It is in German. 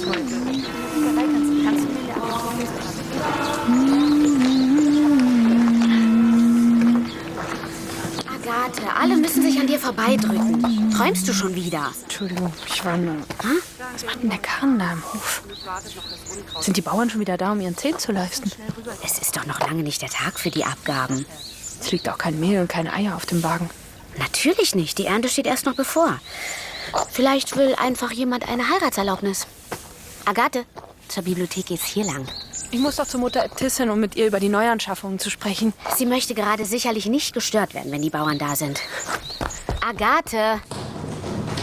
Agathe, alle müssen sich an dir vorbeidrücken. Träumst du schon wieder? Entschuldigung, ich war nur... Was macht denn der Karren da im Hof? Sind die Bauern schon wieder da, um ihren Zehn zu leisten? Es ist doch noch lange nicht der Tag für die Abgaben. Es liegt auch kein Mehl und keine Eier auf dem Wagen. Natürlich nicht. Die Ernte steht erst noch bevor. Vielleicht will einfach jemand eine Heiratserlaubnis. Agathe, zur Bibliothek geht's hier lang. Ich muss doch zur Mutter Äbtissin, um mit ihr über die Neuanschaffungen zu sprechen. Sie möchte gerade sicherlich nicht gestört werden, wenn die Bauern da sind. Agathe!